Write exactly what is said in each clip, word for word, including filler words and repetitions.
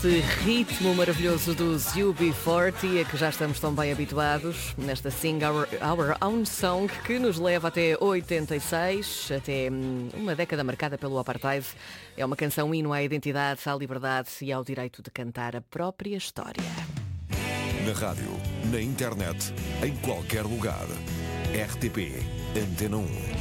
este ritmo maravilhoso dos U B quarenta, a que já estamos tão bem habituados, nesta Sing Our, Our Own Song, que nos leva até oitenta e seis, até uma década marcada pelo apartheid. É uma canção hino à identidade, à liberdade e ao direito de cantar a própria história. Na rádio, na internet, em qualquer lugar. R T P Antena um.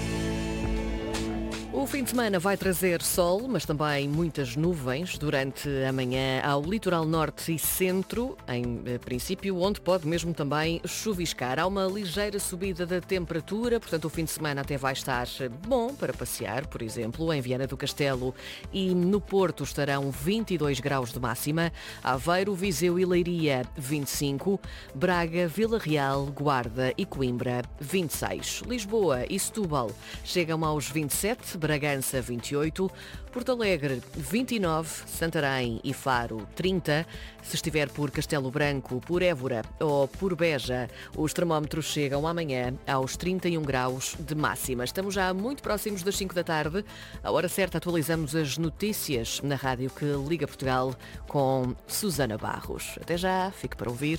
O fim de semana vai trazer sol, mas também muitas nuvens durante a manhã ao litoral norte e centro, em princípio, onde pode mesmo também chuviscar. Há uma ligeira subida da temperatura, portanto o fim de semana até vai estar bom para passear, por exemplo, em Viana do Castelo e no Porto estarão vinte e dois graus de máxima, Aveiro, Viseu e Leiria vinte e cinco, Braga, Vila Real, Guarda e Coimbra vinte e seis, Lisboa e Setúbal chegam aos vinte e sete, Bragança vinte e oito, Porto Alegre vinte e nove, Santarém e Faro trinta. Se estiver por Castelo Branco, por Évora ou por Beja, os termómetros chegam amanhã aos trinta e um graus de máxima. Estamos já muito próximos das cinco da tarde. À hora certa atualizamos as notícias na rádio que liga Portugal com Susana Barros. Até já, fique para ouvir.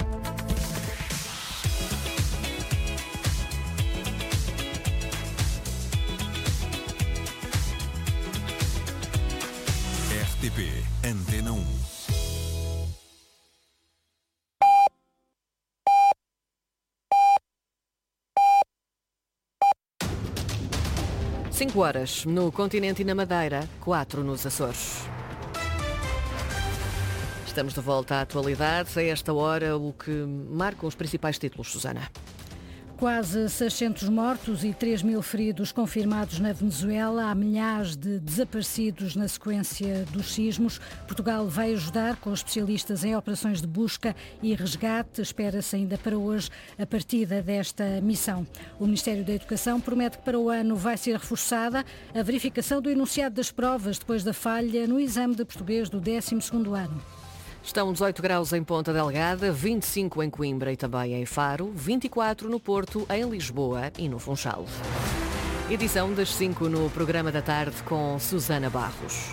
R T P Antena um. cinco horas no continente e na Madeira, quatro nos Açores. Estamos de volta à atualidade. A esta hora, o que marcam os principais títulos, Susana? Quase seiscentos mortos e três mil feridos confirmados na Venezuela. Há milhares de desaparecidos na sequência dos sismos. Portugal vai ajudar com especialistas em operações de busca e resgate. Espera-se ainda para hoje a partida desta missão. O Ministério da Educação promete que para o ano vai ser reforçada a verificação do enunciado das provas depois da falha no exame de português do décimo segundo ano. Estão dezoito graus em Ponta Delgada, vinte e cinco em Coimbra e também em Faro, vinte e quatro no Porto, em Lisboa e no Funchal. Edição das cinco no programa da tarde com Susana Barros.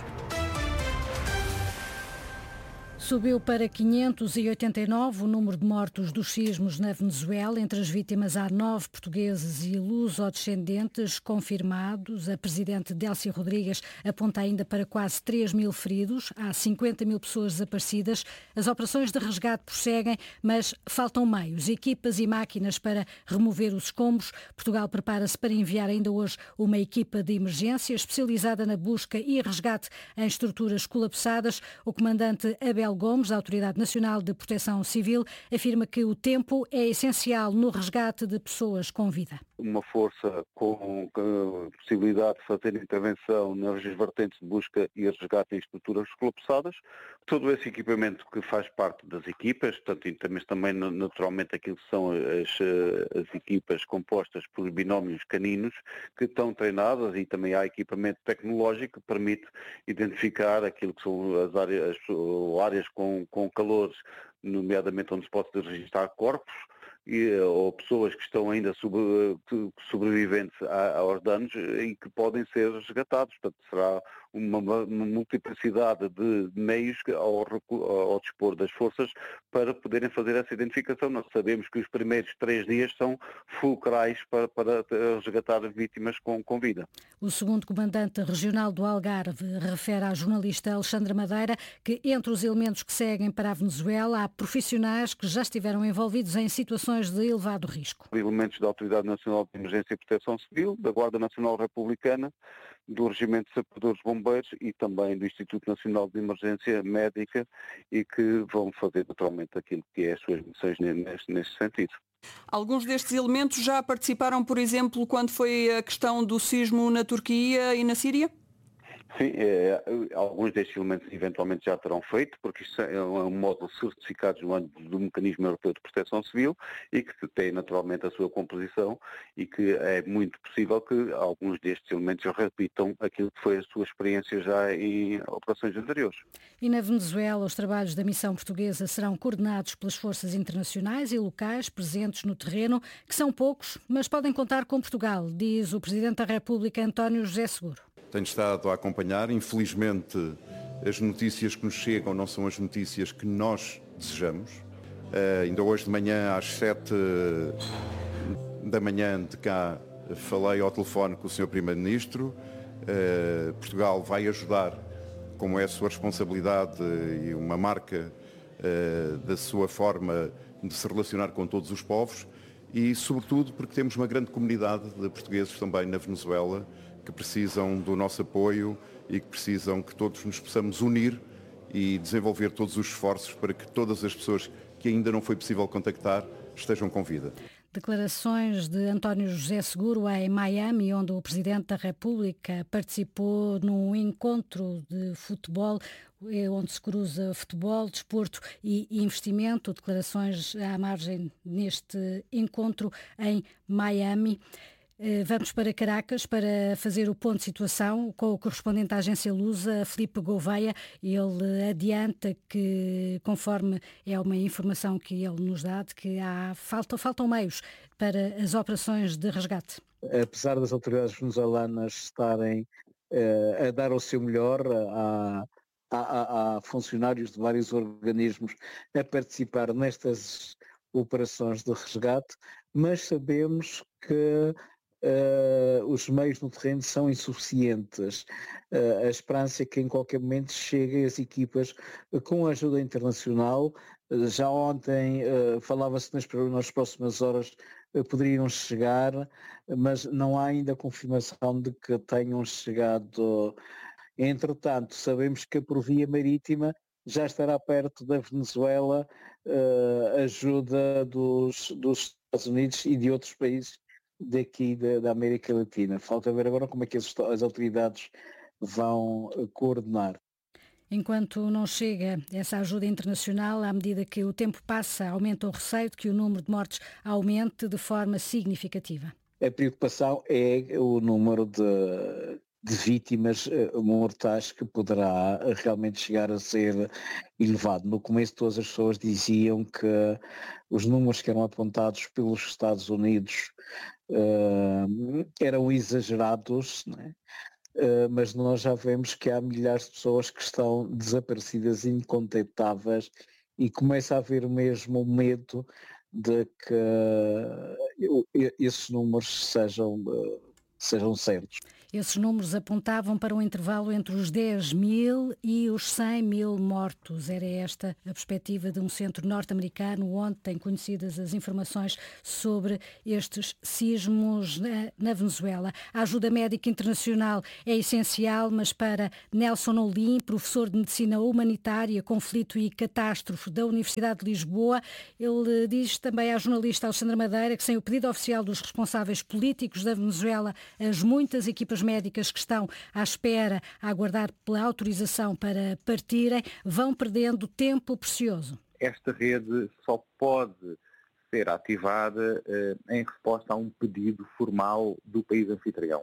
Subiu para quinhentos e oitenta e nove o número de mortos dos sismos na Venezuela. Entre as vítimas há nove portugueses e luso-descendentes confirmados. A presidente Delcy Rodrigues aponta ainda para quase três mil feridos. Há cinquenta mil pessoas desaparecidas. As operações de resgate prosseguem, mas faltam meios, equipas e máquinas para remover os escombros. Portugal prepara-se para enviar ainda hoje uma equipa de emergência especializada na busca e resgate em estruturas colapsadas. O comandante Abel Gomes, da Autoridade Nacional de Proteção Civil, afirma que o tempo é essencial no resgate de pessoas com vida. Uma força com a possibilidade de fazer intervenção nas vertentes de busca e resgate em estruturas colapsadas. Todo esse equipamento que faz parte das equipas, portanto, mas também naturalmente aquilo que são as, as equipas compostas por binómios caninos que estão treinadas, e também há equipamento tecnológico que permite identificar aquilo que são as áreas, as áreas com, com calores, nomeadamente onde se pode registrar corpos, E, ou pessoas que estão ainda sobre, sobreviventes a, aos danos e que podem ser resgatados. Portanto, será uma, uma multiplicidade de meios ao, ao dispor das forças para poderem fazer essa identificação. Nós sabemos que os primeiros três dias são fulcrais para, para resgatar vítimas com, com vida. O segundo comandante regional do Algarve refere à jornalista Alexandra Madeira que entre os elementos que seguem para a Venezuela há profissionais que já estiveram envolvidos em situações de elevado risco. Elementos da Autoridade Nacional de Emergência e Proteção Civil, da Guarda Nacional Republicana, do Regimento de Sapadores Bombeiros e também do Instituto Nacional de Emergência Médica, e que vão fazer naturalmente aquilo que é as suas missões neste, neste sentido. Alguns destes elementos já participaram, por exemplo, quando foi a questão do sismo na Turquia e na Síria? Sim, é, alguns destes elementos eventualmente já terão feito, porque isto é um módulo certificado no âmbito do Mecanismo Europeu de Proteção Civil e que tem naturalmente a sua composição, e que é muito possível que alguns destes elementos repitam aquilo que foi a sua experiência já em operações anteriores. E na Venezuela, os trabalhos da missão portuguesa serão coordenados pelas forças internacionais e locais presentes no terreno, que são poucos, mas podem contar com Portugal, diz o Presidente da República, António José Seguro. Tenho estado a acompanhar, infelizmente as notícias que nos chegam não são as notícias que nós desejamos. Uh, ainda hoje de manhã, às sete da manhã de cá, falei ao telefone com o senhor Primeiro-Ministro. Uh, Portugal vai ajudar, como é a sua responsabilidade e uma marca uh, da sua forma de se relacionar com todos os povos e, sobretudo, porque temos uma grande comunidade de portugueses também na Venezuela que precisam do nosso apoio e que precisam que todos nos possamos unir e desenvolver todos os esforços para que todas as pessoas que ainda não foi possível contactar estejam com vida. Declarações de António José Seguro em Miami, onde o Presidente da República participou num encontro de futebol, onde se cruza futebol, desporto e investimento. Declarações à margem neste encontro em Miami. Vamos para Caracas para fazer o ponto de situação com o correspondente da agência Lusa, Filipe Gouveia. Ele adianta que, conforme é uma informação que ele nos dá, de que há, faltam, faltam meios para as operações de resgate. Apesar das autoridades venezuelanas estarem uh, a dar o seu melhor, há, há, há funcionários de vários organismos a participar nestas operações de resgate, mas sabemos que Uh, os meios no terreno são insuficientes. Uh, a esperança é que em qualquer momento cheguem as equipas uh, com ajuda internacional. Uh, já ontem uh, falava-se nas, nas próximas horas uh, poderiam chegar, mas não há ainda confirmação de que tenham chegado. Entretanto, sabemos que por via marítima já estará perto da Venezuela uh, ajuda dos, dos Estados Unidos e de outros países daqui da, da América Latina. Falta ver agora como é que as, as autoridades vão coordenar. Enquanto não chega essa ajuda internacional, à medida que o tempo passa, aumenta o receio de que o número de mortes aumente de forma significativa. A preocupação é o número de, de vítimas mortais que poderá realmente chegar a ser elevado. No começo todas as pessoas diziam que os números que eram apontados pelos Estados Unidos uh, eram exagerados, né? Uh, mas nós já vemos que há milhares de pessoas que estão desaparecidas, incontactáveis, e começa a haver mesmo o medo de que uh, esses números sejam, uh, sejam certos. Esses números apontavam para um intervalo entre os dez mil e os cem mil mortos. Era esta a perspectiva de um centro norte-americano onde tem conhecidas as informações sobre estes sismos na, na Venezuela. A ajuda médica internacional é essencial, mas para Nelson Olim, professor de Medicina Humanitária, Conflito e Catástrofe da Universidade de Lisboa, ele diz também à jornalista Alexandra Madeira que sem o pedido oficial dos responsáveis políticos da Venezuela, as muitas equipas médicas que estão à espera, a aguardar pela autorização para partirem, vão perdendo tempo precioso. Esta rede só pode ser ativada eh, em resposta a um pedido formal do país anfitrião.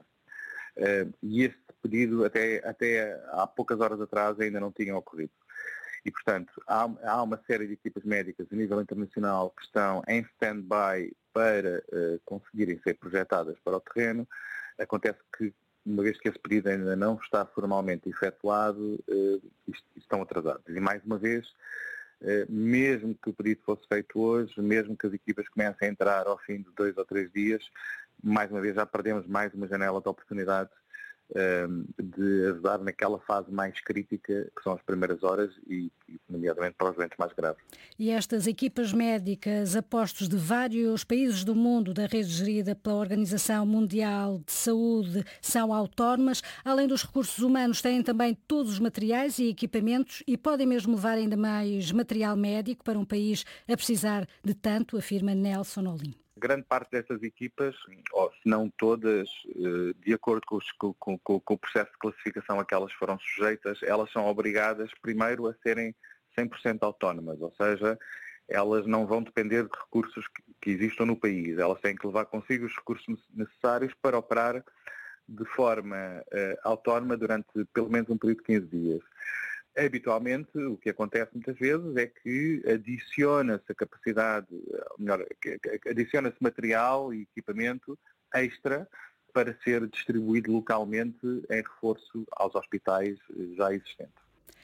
Eh, e esse pedido, até, até há poucas horas atrás, ainda não tinha ocorrido. E, portanto, há, há uma série de equipas médicas a nível internacional que estão em stand-by para eh, conseguirem ser projetadas para o terreno. Acontece que, uma vez que esse pedido ainda não está formalmente efetuado, eh, estão atrasados. E, mais uma vez, eh, mesmo que o pedido fosse feito hoje, mesmo que as equipas comecem a entrar ao fim de dois ou três dias, mais uma vez já perdemos mais uma janela de oportunidade eh, de ajudar naquela fase mais crítica, que são as primeiras horas e, e nomeadamente para os doentes mais graves. E estas equipas médicas, apostos de vários países do mundo, da rede gerida pela Organização Mundial de Saúde, são autónomas. Além dos recursos humanos, têm também todos os materiais e equipamentos e podem mesmo levar ainda mais material médico para um país a precisar de tanto, afirma Nelson Olim. Grande parte destas equipas, ou se não todas, de acordo com, os, com, com, com o processo de classificação a que elas foram sujeitas, elas são obrigadas primeiro a serem cem por cento autónomas, ou seja, elas não vão depender de recursos que, que existam no país, elas têm que levar consigo os recursos necessários para operar de forma uh, autónoma durante pelo menos um período de quinze dias. Habitualmente, o que acontece muitas vezes é que adiciona-se a capacidade, ou melhor, adiciona-se material e equipamento extra para ser distribuído localmente em reforço aos hospitais já existentes.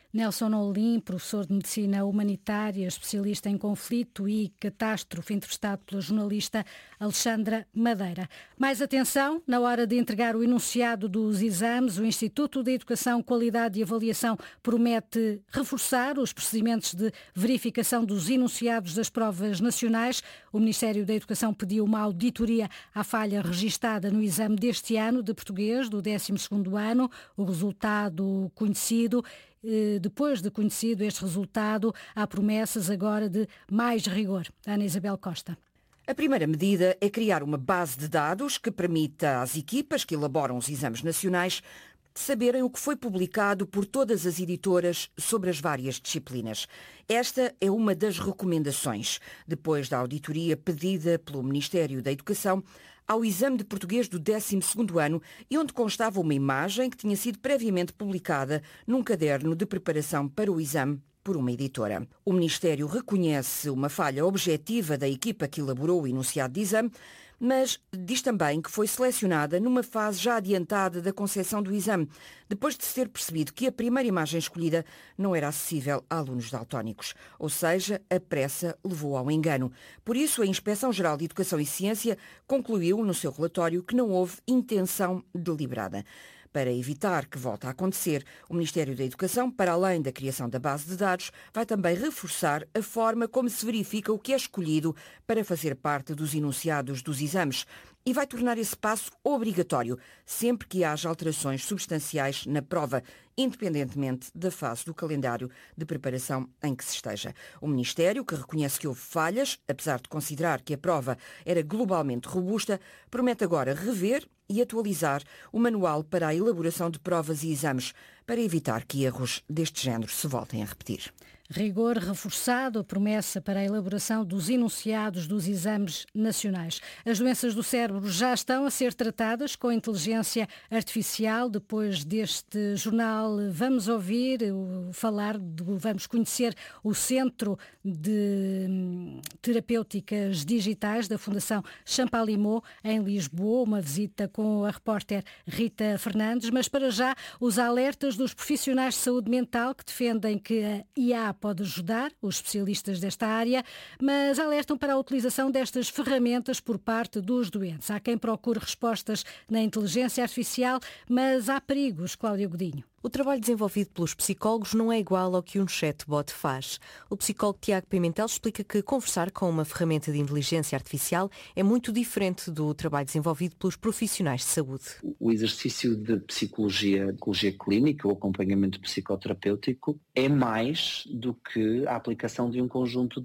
Nelson Olim, professor de Medicina Humanitária, especialista em conflito e catástrofe, entrevistado pela jornalista Alexandra Madeira. Mais atenção, na hora de entregar o enunciado dos exames, o Instituto de Educação, Qualidade e Avaliação promete reforçar os procedimentos de verificação dos enunciados das provas nacionais. O Ministério da Educação pediu uma auditoria à falha registada no exame deste ano de português, do décimo segundo ano. O resultado conhecido. Depois de conhecido este resultado, há promessas agora de mais rigor. Ana Isabel Costa. A primeira medida é criar uma base de dados que permita às equipas que elaboram os exames nacionais saberem o que foi publicado por todas as editoras sobre as várias disciplinas. Esta é uma das recomendações, depois da auditoria pedida pelo Ministério da Educação ao exame de português do décimo segundo ano e onde constava uma imagem que tinha sido previamente publicada num caderno de preparação para o exame por uma editora. O Ministério reconhece uma falha objetiva da equipa que elaborou o enunciado de exame, mas diz também que foi selecionada numa fase já adiantada da concepção do exame, depois de se ter percebido que a primeira imagem escolhida não era acessível a alunos daltónicos. Ou seja, a pressa levou ao engano. Por isso, a Inspeção-Geral de Educação e Ciência concluiu no seu relatório que não houve intenção deliberada. Para evitar que volte a acontecer, o Ministério da Educação, para além da criação da base de dados, vai também reforçar a forma como se verifica o que é escolhido para fazer parte dos enunciados dos exames e vai tornar esse passo obrigatório sempre que haja alterações substanciais na prova, independentemente da fase do calendário de preparação em que se esteja. O Ministério, que reconhece que houve falhas, apesar de considerar que a prova era globalmente robusta, promete agora rever e atualizar o manual para a elaboração de provas e exames, para evitar que erros deste género se voltem a repetir. Rigor reforçado, a promessa para a elaboração dos enunciados dos exames nacionais. As doenças do cérebro já estão a ser tratadas com inteligência artificial. Depois deste jornal, vamos ouvir, falar, de, vamos conhecer o Centro de Terapêuticas Digitais da Fundação Champalimau, em Lisboa. Uma visita com a repórter Rita Fernandes. Mas para já, os alertas dos profissionais de saúde mental que defendem que a I A pode ajudar os especialistas desta área, mas alertam para a utilização destas ferramentas por parte dos doentes. Há quem procure respostas na inteligência artificial, mas há perigos, Cláudia Godinho. O trabalho desenvolvido pelos psicólogos não é igual ao que um chatbot faz. O psicólogo Tiago Pimentel explica que conversar com uma ferramenta de inteligência artificial é muito diferente do trabalho desenvolvido pelos profissionais de saúde. O exercício de psicologia, psicologia clínica, o acompanhamento psicoterapêutico, é mais do que a aplicação de um conjunto